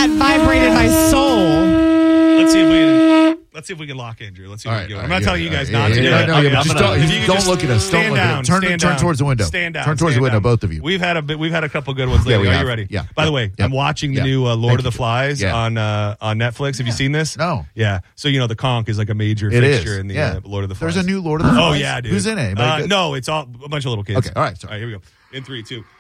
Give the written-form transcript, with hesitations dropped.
that vibrated my soul. Let's see if we can lock Andrew. Let's see. All If we right, can all I'm right, not telling you guys not to do it. No, Okay, just don't look at us. Don't stand look down, at us. stand Turn down. towards the window. Stand down. Turn towards the stand window, down. both of you. We've had a couple good ones lately. we Are have. you ready? Yeah. By the way, I'm watching the new Lord of the Flies on Netflix. Have you seen this? No. Yeah. So the Conch is like a major It fixture is. in the Lord of the Flies. There's a new Lord of the Flies. Oh yeah, dude. Who's in it? Anybody good? No, it's all a bunch of little kids. Okay. All right. Sorry. All right. Here we go. In 3, 2.